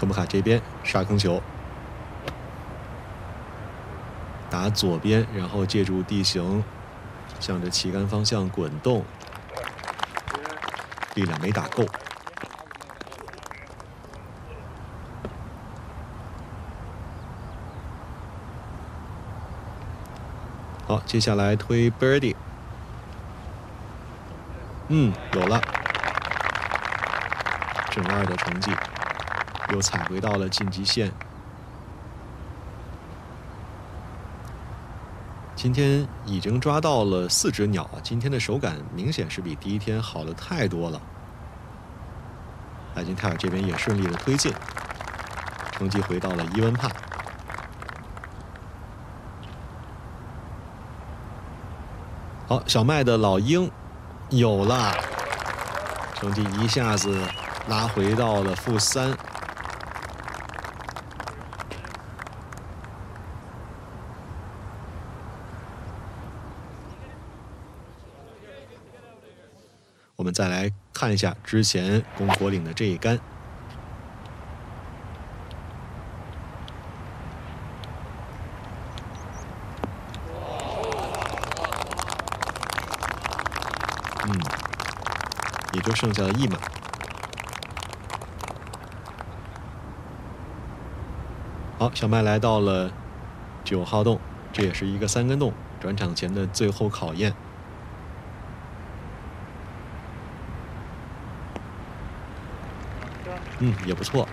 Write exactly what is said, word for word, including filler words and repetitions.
科姆卡这边杀坑球，打左边，然后借助地形向着旗杆方向滚动，力量没打够。好，接下来推 birdie， 嗯，有了，正二的成绩，又踩回到了晋级线。今天已经抓到了四只鸟啊，今天的手感明显是比第一天好了太多了。艾金泰尔这边也顺利的推进，成绩回到了伊文帕。好，小麦的老鹰有了，成绩一下子拉回到了负三。我们再来看一下之前龚国岭的这一杆。嗯，也就剩下了一码。好，小麦来到了九号洞，这也是一个三根洞，转场前的最后考验。嗯，也不错。